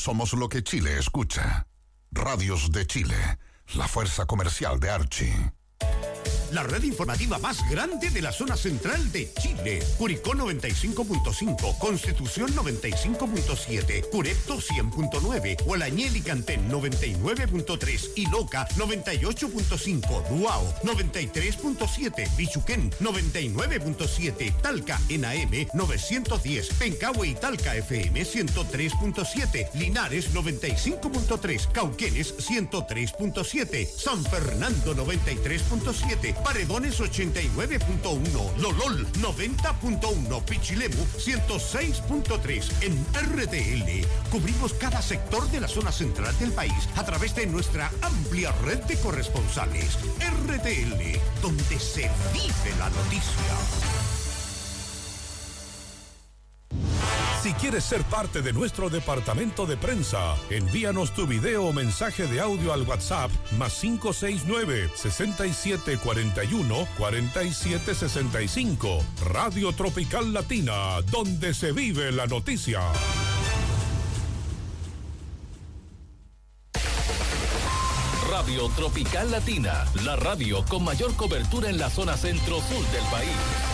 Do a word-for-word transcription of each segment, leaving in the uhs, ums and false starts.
Somos lo que Chile escucha. Radios de Chile, la fuerza comercial de Archie. La red informativa más grande de la zona central de Chile. Curicó noventa y cinco punto cinco, Constitución noventa y cinco punto siete, Curepto cien punto nueve, Hualañel y Cantén noventa y nueve punto tres y Loca noventa y ocho punto cinco, Duao noventa y tres punto siete, Bichuquén noventa y nueve punto siete, Talca en A M novecientos diez, Pencahue y Talca F M ciento tres punto siete, Linares noventa y cinco punto tres, Cauquenes ciento tres punto siete, San Fernando noventa y tres punto siete, Paredones ochenta y nueve punto uno, Lolol noventa punto uno, Pichilemu ciento seis punto tres. En R T L cubrimos cada sector de la zona central del país a través de nuestra amplia red de corresponsales. R T L, donde se vive la noticia. Si quieres ser parte de nuestro departamento de prensa, envíanos tu video o mensaje de audio al WhatsApp más cinco seis nueve, seis siete cuatro uno, cuatro siete seis cinco. Radio Tropical Latina, donde se vive la noticia. Radio Tropical Latina, la radio con mayor cobertura en la zona centro-sur del país.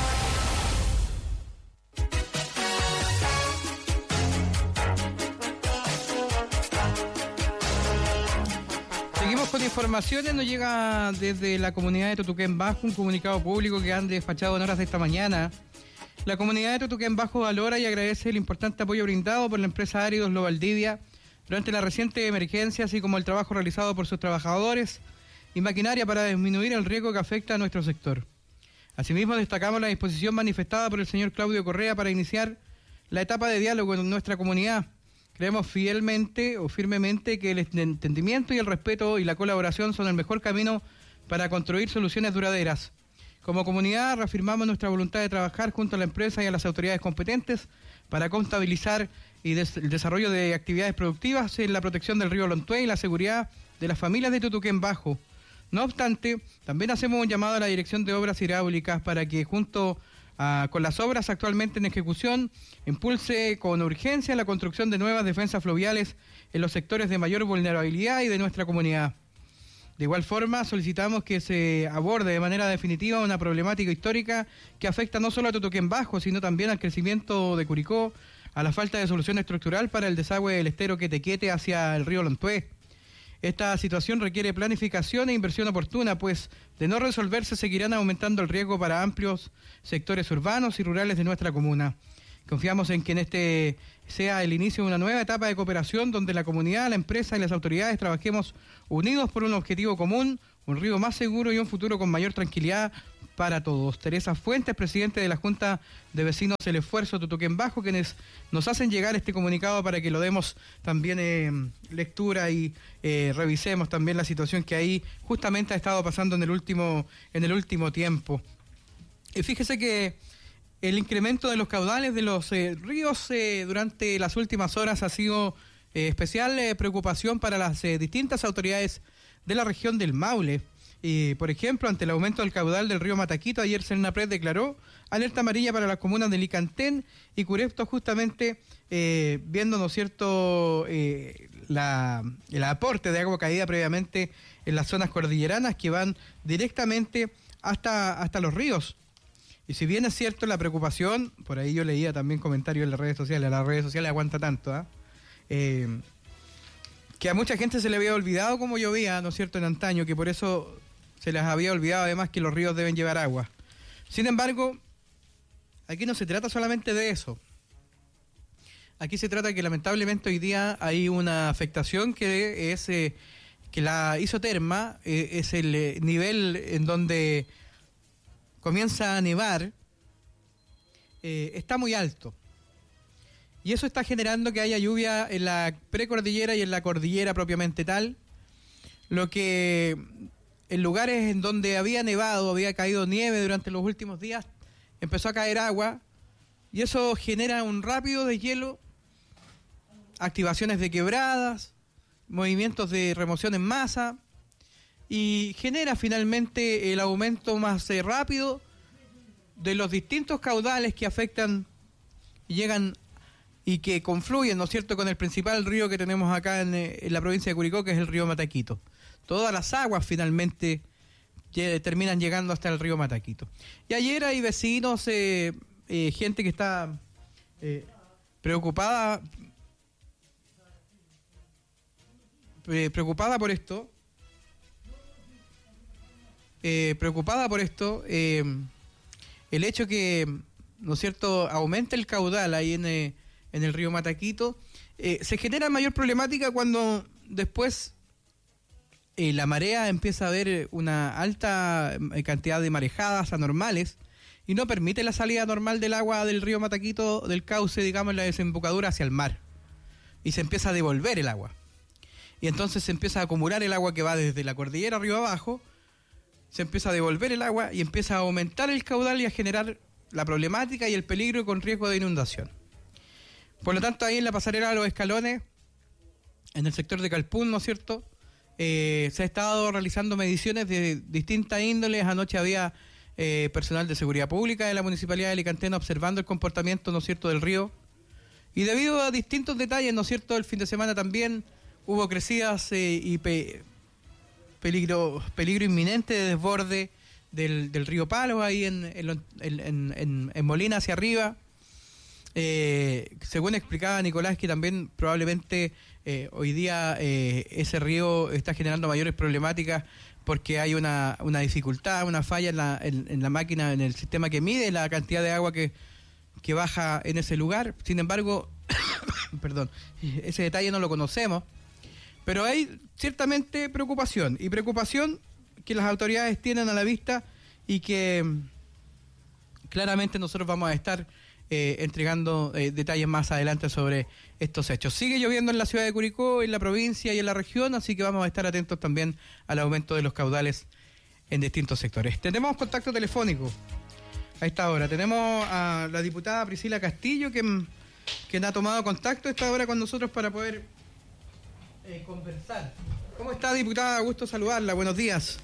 Seguimos con informaciones. Nos llega desde la comunidad de Tutuquén Bajo un comunicado público que han despachado en horas de esta mañana. La comunidad de Tutuquén Bajo valora y agradece el importante apoyo brindado por la empresa Áridos Lo Valdivia durante la reciente emergencia, así como el trabajo realizado por sus trabajadores y maquinaria para disminuir el riesgo que afecta a nuestro sector. Asimismo, destacamos la disposición manifestada por el señor Claudio Correa para iniciar la etapa de diálogo en nuestra comunidad. Creemos fielmente o firmemente que el entendimiento y el respeto y la colaboración son el mejor camino para construir soluciones duraderas. Como comunidad reafirmamos nuestra voluntad de trabajar junto a la empresa y a las autoridades competentes para contabilizar y des- el desarrollo de actividades productivas en la protección del río Lontué y la seguridad de las familias de Tutuquén Bajo. No obstante, también hacemos un llamado a la Dirección de Obras Hidráulicas para que junto a, con las obras actualmente en ejecución impulse con urgencia la construcción de nuevas defensas fluviales en los sectores de mayor vulnerabilidad y de nuestra comunidad. De igual forma, solicitamos que se aborde de manera definitiva una problemática histórica que afecta no solo a Tutuquén Bajo, sino también al crecimiento de Curicó, a la falta de solución estructural para el desagüe del estero Quetequete hacia el río Lontué. Esta situación requiere planificación e inversión oportuna, pues de no resolverse seguirán aumentando el riesgo para amplios sectores urbanos y rurales de nuestra comuna. Confiamos en que en este sea el inicio de una nueva etapa de cooperación donde la comunidad, la empresa y las autoridades trabajemos unidos por un objetivo común, un río más seguro y un futuro con mayor tranquilidad para todos. Teresa Fuentes, presidente de la Junta de Vecinos El Esfuerzo Tutuquén Bajo, quienes nos hacen llegar este comunicado para que lo demos también eh, lectura y eh, revisemos también la situación que ahí justamente ha estado pasando en el último, en el último tiempo. Y fíjese que el incremento de los caudales de los eh, ríos eh, durante las últimas horas ha sido eh, especial eh, preocupación para las eh, distintas autoridades de la región del Maule. Y, por ejemplo, ante el aumento del caudal del río Mataquito, ayer Senapred declaró alerta amarilla para las comunas de Licantén y Curepto, justamente eh, viendo, ¿no es cierto?, eh, la, el aporte de agua caída previamente en las zonas cordilleranas que van directamente hasta, hasta los ríos. Y si bien es cierto la preocupación, por ahí yo leía también comentarios en las redes sociales, a las redes sociales aguanta tanto, ¿eh? Eh, que a mucha gente se le había olvidado cómo llovía, ¿no es cierto?, en antaño, que por eso se les había olvidado además que los ríos deben llevar agua. Sin embargo, aquí no se trata solamente de eso. Aquí se trata que lamentablemente hoy día hay una afectación que es eh, que la isoterma eh, es el eh, nivel en donde comienza a nevar, eh, está muy alto. Y eso está generando que haya lluvia en la precordillera y en la cordillera propiamente tal, lo que en lugares en donde había nevado, había caído nieve durante los últimos días, empezó a caer agua, y eso genera un rápido deshielo, activaciones de quebradas, movimientos de remoción en masa, y genera finalmente el aumento más eh, rápido de los distintos caudales que afectan y llegan y que confluyen, ¿no es cierto?, con el principal río que tenemos acá en, en la provincia de Curicó, que es el río Mataquito. Todas las aguas finalmente eh, terminan llegando hasta el río Mataquito. Y ayer hay vecinos, eh, eh, gente que está eh, preocupada, eh, preocupada por esto, eh, preocupada por esto, eh, el hecho que, ¿no es cierto?, aumenta el caudal ahí en, eh, en el río Mataquito, eh, se genera mayor problemática cuando después eh, la marea empieza a haber una alta cantidad de marejadas anormales y no permite la salida normal del agua del río Mataquito, del cauce, digamos, la desembocadura hacia el mar. Y se empieza a devolver el agua. Y entonces se empieza a acumular el agua que va desde la cordillera río abajo, se empieza a devolver el agua y empieza a aumentar el caudal y a generar la problemática y el peligro con riesgo de inundación. Por lo tanto, ahí en la pasarela de los Escalones, en el sector de Calpún, ¿no es cierto?, eh, se ha estado realizando mediciones de distintas índoles. Anoche había eh, personal de seguridad pública de la Municipalidad de Alicantén observando el comportamiento, ¿no es cierto?, del río. Y debido a distintos detalles, ¿no es cierto?, el fin de semana también hubo crecidas eh, y pe peligro, peligro inminente de desborde del, del río Palos, ahí en, en, en, en, en Molina hacia arriba. Eh, según explicaba Nicolás, que también probablemente eh, hoy día eh, ese río está generando mayores problemáticas porque hay una, una dificultad, una falla en la, en, en la máquina, en el sistema que mide la cantidad de agua que, que baja en ese lugar. Sin embargo, perdón, ese detalle no lo conocemos, pero hay ciertamente preocupación, y preocupación que las autoridades tienen a la vista y que claramente nosotros vamos a estar Eh, entregando eh, detalles más adelante sobre estos hechos. Sigue lloviendo en la ciudad de Curicó, en la provincia y en la región, así que vamos a estar atentos también al aumento de los caudales en distintos sectores. Tenemos contacto telefónico a esta hora. Tenemos a la diputada Priscila Castillo, que, que ha tomado contacto a esta hora con nosotros para poder eh, conversar. ¿Cómo está, diputada? Gusto saludarla. Buenos días.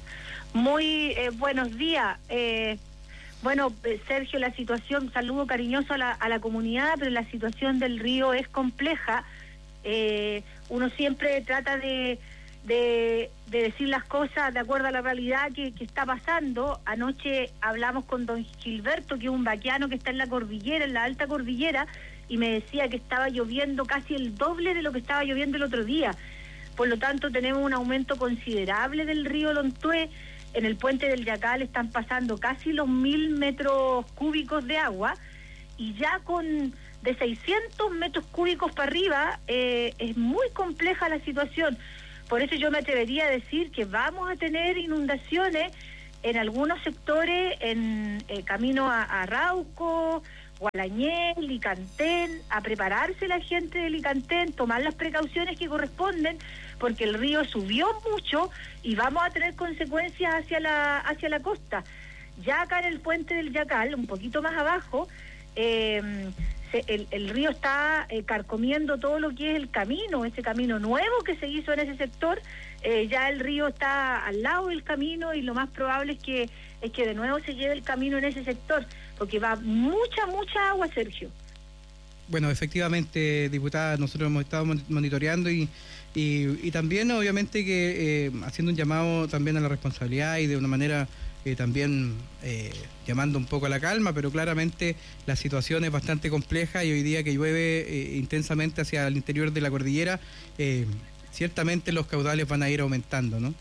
Muy eh, buenos días. Eh... Bueno, Sergio, la situación, saludo cariñoso a la, a la comunidad, pero la situación del río es compleja. Eh, uno siempre trata de, de, de decir las cosas de acuerdo a la realidad que, que está pasando. Anoche hablamos con don Gilberto, que es un vaquiano que está en la cordillera, en la alta cordillera, y me decía que estaba lloviendo casi el doble de lo que estaba lloviendo el otro día. Por lo tanto, tenemos un aumento considerable del río Lontué. En el puente del Yacal están pasando casi los mil metros cúbicos de agua, y ya con de seiscientos metros cúbicos para arriba eh, es muy compleja la situación. Por eso yo me atrevería a decir que vamos a tener inundaciones en algunos sectores, en eh, camino a, a Arauco, Gualañé, Licantén, a prepararse la gente de Licantén, tomar las precauciones que corresponden, porque el río subió mucho y vamos a tener consecuencias hacia la hacia la costa. Ya acá en el puente del Yacal, un poquito más abajo, eh, se, el, el río está eh, carcomiendo todo lo que es el camino, ese camino nuevo que se hizo en ese sector. Eh, ya el río está al lado del camino y lo más probable es que es que de nuevo se lleve el camino en ese sector, porque va mucha, mucha agua, Sergio. Bueno, efectivamente, diputada, nosotros hemos estado monitoreando y, y, y también, obviamente, que eh, haciendo un llamado también a la responsabilidad y de una manera eh, también eh, llamando un poco a la calma, pero claramente la situación es bastante compleja y hoy día que llueve eh, intensamente hacia el interior de la cordillera, eh, ciertamente los caudales van a ir aumentando, ¿no?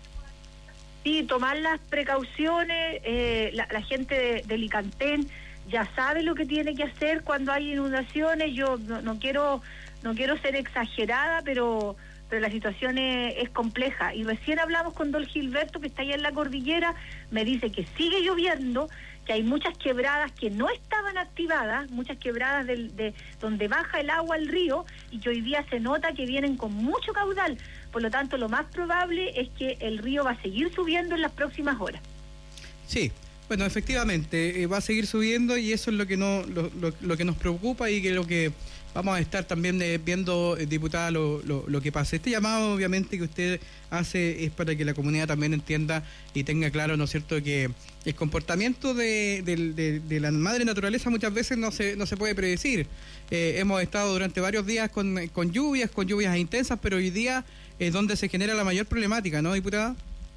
Sí, tomar las precauciones, eh, la, la gente de, de Licantén ya sabe lo que tiene que hacer cuando hay inundaciones. Yo no, no quiero no quiero ser exagerada, pero pero la situación es, es compleja. Y recién hablamos con don Gilberto, que está allá en la cordillera, me dice que sigue lloviendo, que hay muchas quebradas que no estaban activadas, muchas quebradas del, de donde baja el agua al río, y que hoy día se nota que vienen con mucho caudal. Por lo tanto, lo más probable es que el río va a seguir subiendo en las próximas horas. Sí, bueno, efectivamente, eh, va a seguir subiendo y eso es lo que no lo, lo, lo que nos preocupa y que lo que vamos a estar también eh, viendo, eh, diputada, lo, lo, lo que pasa. Este llamado, obviamente, que usted hace es para que la comunidad también entienda y tenga claro, ¿no es cierto?, que el comportamiento de, de, de, de la madre naturaleza muchas veces no se, no se puede predecir. Eh, hemos estado durante varios días con, con lluvias, con lluvias intensas, pero hoy día es donde se genera la mayor problemática, ¿no, diputada?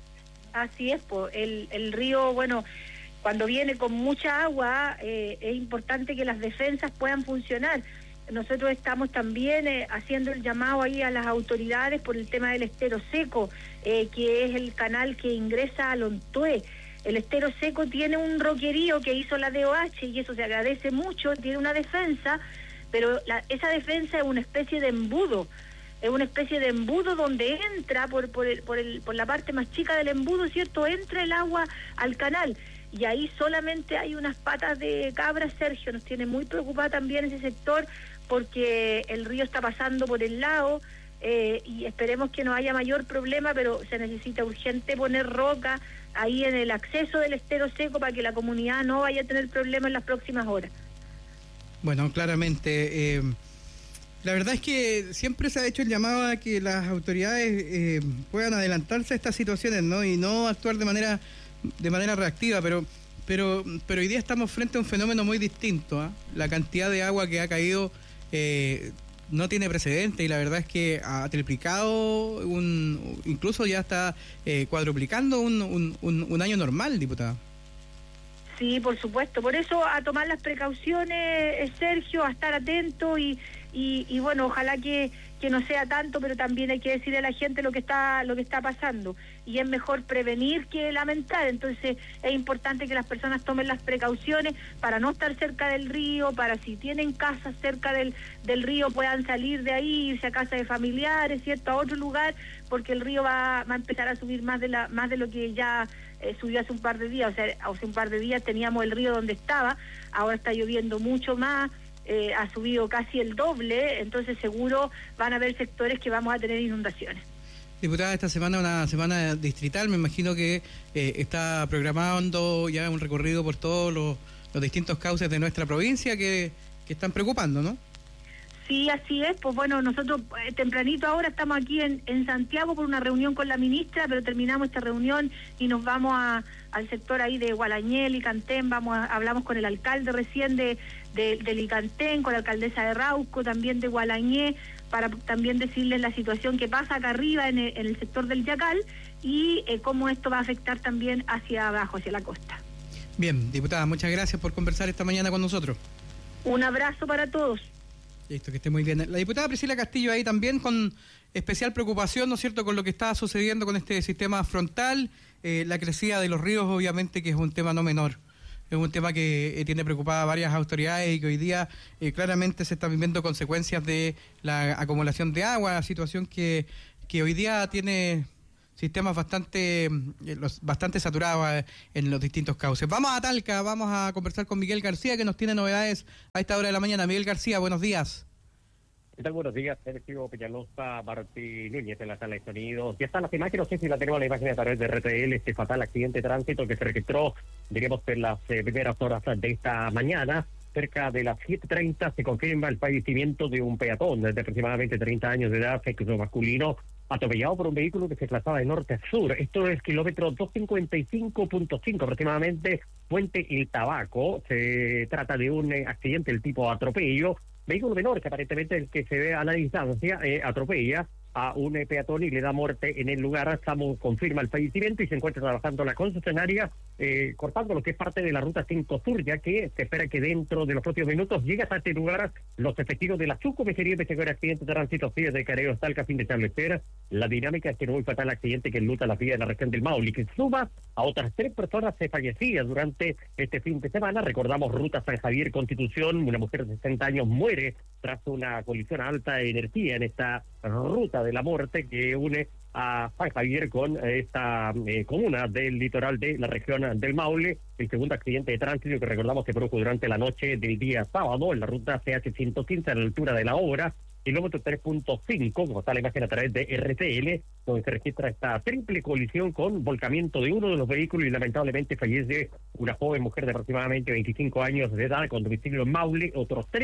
Así es, pues, el, el río, bueno, cuando viene con mucha agua, eh, es importante que las defensas puedan funcionar. Nosotros estamos también eh, haciendo el llamado ahí a las autoridades por el tema del estero seco, eh, que es el canal que ingresa a Lontué. El estero seco tiene un roquerío que hizo la D O H y eso se agradece mucho, tiene una defensa, pero la, esa defensa es una especie de embudo, es una especie de embudo donde entra por, por, el, por, el, por la parte más chica del embudo, ¿cierto? Entra el agua al canal. Y ahí solamente hay unas patas de cabra, Sergio. Nos tiene muy preocupada también ese sector porque el río está pasando por el lado eh, y esperemos que no haya mayor problema, pero se necesita urgente poner roca ahí en el acceso del estero seco para que la comunidad no vaya a tener problemas en las próximas horas. Bueno, claramente, eh, la verdad es que siempre se ha hecho el llamado a que las autoridades eh, puedan adelantarse a estas situaciones, ¿no? Y no actuar de manera de manera reactiva, pero pero pero hoy día estamos frente a un fenómeno muy distinto, ¿eh? La cantidad de agua que ha caído eh, no tiene precedente y la verdad es que ha triplicado, un, incluso ya está eh, cuadruplicando un, un, un, un año normal, diputada. Sí, por supuesto. Por eso a tomar las precauciones, Sergio, a estar atento y, y, y bueno, ojalá que, que no sea tanto, pero también hay que decirle a la gente lo que está lo que está pasando. Y es mejor prevenir que lamentar. Entonces es importante que las personas tomen las precauciones para no estar cerca del río, para si tienen casas cerca del, del río puedan salir de ahí, irse a casa de familiares, ¿cierto?, a otro lugar, porque el río va, va a empezar a subir más de la más de lo que ya eh, subió hace un par de días. O sea, hace un par de días teníamos el río donde estaba, ahora está lloviendo mucho más. Eh, ha subido casi el doble, entonces seguro van a haber sectores que vamos a tener inundaciones. Diputada, esta semana una semana distrital, me imagino que eh, está programando ya un recorrido por todos los, los distintos cauces de nuestra provincia que, que están preocupando, ¿no? Sí, así es. Pues bueno, nosotros eh, tempranito ahora estamos aquí en, en Santiago por una reunión con la ministra, pero terminamos esta reunión y nos vamos a, al sector ahí de Gualañé, Licantén, vamos a, hablamos con el alcalde recién de, de, de Licantén, con la alcaldesa de Rauco, también de Gualañé, para también decirles la situación que pasa acá arriba en el, en el sector del Yacal y eh, cómo esto va a afectar también hacia abajo, hacia la costa. Bien, diputada, muchas gracias por conversar esta mañana con nosotros. Un abrazo para todos. Listo, que esté muy bien. La diputada Priscila Castillo ahí también con especial preocupación, ¿no es cierto?, con lo que está sucediendo con este sistema frontal, eh, la crecida de los ríos, obviamente, que es un tema no menor. Es un tema que eh, tiene preocupada a varias autoridades y que hoy día eh, claramente se están viviendo consecuencias de la acumulación de agua, situación que, que hoy día tiene sistemas bastante los, bastante saturados en los distintos cauces. Vamos a Talca, vamos a conversar con Miguel García, que nos tiene novedades a esta hora de la mañana. Miguel García, buenos días. ¿Qué tal? Buenos días, Sergio Peñalosa, Martín Núñez en la sala de sonidos. Ya están las imágenes, no sé si la tenemos la imagen a través de R T L, este fatal accidente de tránsito que se registró, diríamos, en las eh, primeras horas de esta mañana. Cerca de las siete treinta se confirma el fallecimiento de un peatón de aproximadamente treinta años de edad, sexo masculino, atropellado por un vehículo que se desplazaba de norte a sur. Esto es kilómetro doscientos cincuenta y cinco punto cinco aproximadamente, Puente El Tabaco. Se trata de un eh, accidente del tipo atropello. Vehículo menor que aparentemente el que se ve a la distancia eh, atropella a un eh, peatón y le da muerte en el lugar. Samu confirma el fallecimiento y se encuentra trabajando la concesionaria eh, cortando lo que es parte de la ruta cinco Sur, ya que se espera que dentro de los propios minutos llegue hasta este lugar los efectivos de la subcomisaría de investigación de accidentes de tránsito F I E de Careo Talca, a fin de establecer la dinámica de este muy fatal accidente que enluta la vía de la región del Maule, que suma a otras tres personas fallecidas durante este fin de semana. Recordamos ruta San Javier Constitución, una mujer de sesenta años muere tras una colisión a alta energía en esta ruta de la muerte que une a San Javier con esta eh, comuna del litoral de la región del Maule. El segundo accidente de tránsito que recordamos se produjo durante la noche del día sábado en la ruta C H ciento quince a la altura de la obra, kilómetro tres punto cinco, como está la imagen a través de R T L, donde se registra esta triple colisión con volcamiento de uno de los vehículos y lamentablemente fallece una joven mujer de aproximadamente veinticinco años de edad con domicilio en Maule. Otros tres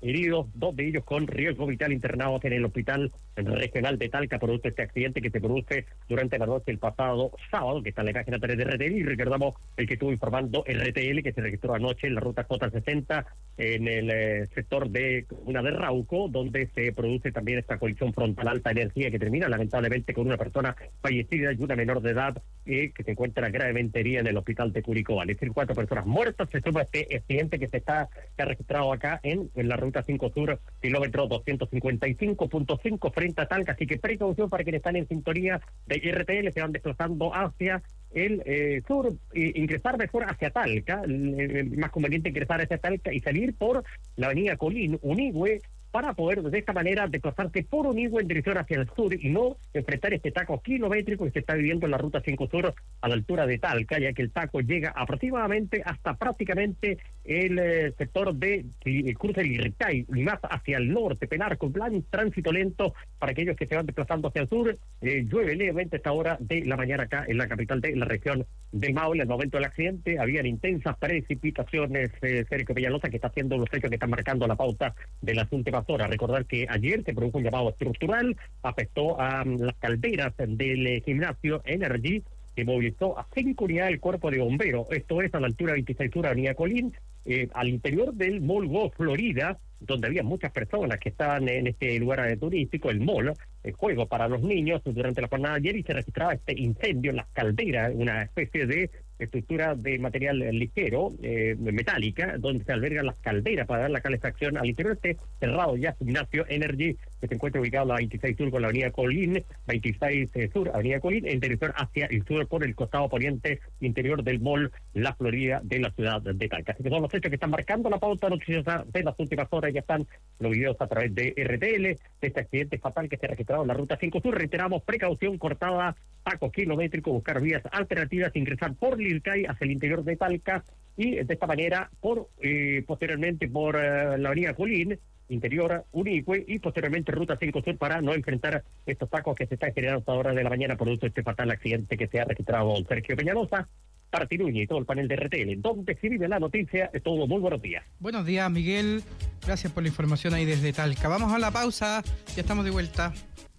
heridos, dos de ellos con riesgo vital internados en el hospital regional de Talca, producto de este accidente que se produce durante la noche del pasado sábado, que está en la imagen a través de R T L, y recordamos el que estuvo informando R T L, que se registró anoche en la ruta J sesenta, en el eh, sector de una de Rauco, donde se produce también esta colisión frontal alta energía que termina lamentablemente con una persona fallecida y una menor de edad eh, que se encuentra gravemente herida en el hospital de Curicó. Al decir cuatro personas muertas, se suma este accidente que se está que ha registrado acá en, en la ruta cinco Sur, kilómetro doscientos cincuenta y cinco punto cinco frente a Talca, así que precaución para quienes están en sintonía de R T L, se van desplazando hacia el eh, sur, eh, ingresar mejor hacia Talca, eh, más conveniente ingresar hacia Talca y salir por la avenida Colín, Unigüe, para poder de esta manera desplazarse por Unigüe en dirección hacia el sur y no enfrentar este taco kilométrico que se está viviendo en la ruta cinco Sur a la altura de Talca, ya que el taco llega aproximadamente hasta prácticamente el eh, sector de el cruce del Irtay y más hacia el norte, Penarco, plan tránsito lento para aquellos que se van desplazando hacia el sur. Eh, llueve levemente a esta hora de la mañana acá en la capital de la región de Maule. Al momento del accidente habían intensas precipitaciones, eh, Sergio Peñalosa, que está haciendo los hechos que están marcando la pauta de las últimas horas. Recordar que ayer se produjo un llamado estructural, afectó a um, las calderas del eh, gimnasio Energy, que movilizó a cinco unidades del cuerpo de bomberos, esto es a la altura veintiséis Sur, Avenida Colín, eh, al interior del Mall Go Florida, donde había muchas personas que estaban en este lugar turístico, el mall, el juego para los niños, durante la jornada de ayer, y se registraba este incendio en las calderas, una especie de estructura de material ligero, eh, metálica, donde se albergan las calderas para dar la calefacción al interior. Este cerrado ya gimnasio Energy, que se encuentra ubicado en la veintiséis Sur con la avenida Colín, veintiséis Sur, avenida Colín, en dirección hacia el sur por el costado poniente interior del mall La Florida de la ciudad de Talca. Así que son los hechos que están marcando la pauta noticiosa de las últimas horas. Ya están los videos a través de R T L de este accidente fatal que se ha registrado en la ruta cinco Sur. Reiteramos, precaución, cortada, taco kilométrico, buscar vías alternativas, ingresar por Lircay hacia el interior de Talca y de esta manera por eh, posteriormente por uh, la avenida Colín, interior Unigüe, y posteriormente ruta cinco Sur para no enfrentar estos tacos que se están generando hasta horas de la mañana producto de este fatal accidente que se ha registrado. Sergio Peñalosa, Marti Núñez y todo el panel de R T L, donde se vive la noticia. Es todo. Muy buenos días. Buenos días, Miguel. Gracias por la información ahí desde Talca. Vamos a la pausa, ya estamos de vuelta.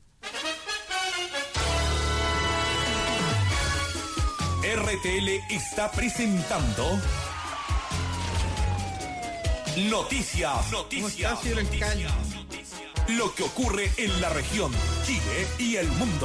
R T L está presentando Noticias, noticias, noticias, lo que ocurre en la región, Chile y el mundo.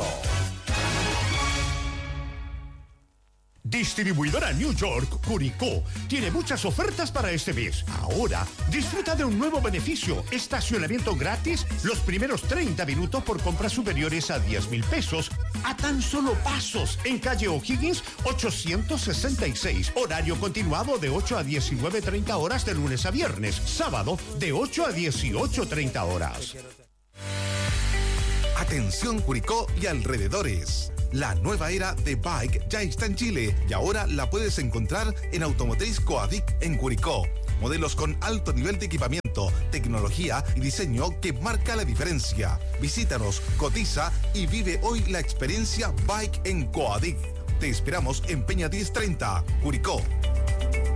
Distribuidora New York Curicó tiene muchas ofertas para este mes. Ahora, disfruta de un nuevo beneficio: estacionamiento gratis los primeros treinta minutos por compras superiores a diez mil pesos a tan solo pasos en calle O'Higgins ochocientos sesenta y seis. Horario continuado de ocho a diecinueve treinta horas de lunes a viernes. Sábado de ocho a dieciocho treinta horas. Atención Curicó y alrededores. La nueva era de Bike ya está en Chile y ahora la puedes encontrar en Automotriz Coadic en Curicó. Modelos con alto nivel de equipamiento, tecnología y diseño que marca la diferencia. Visítanos, cotiza y vive hoy la experiencia Bike en Coadic. Te esperamos en Peña diez treinta, Curicó.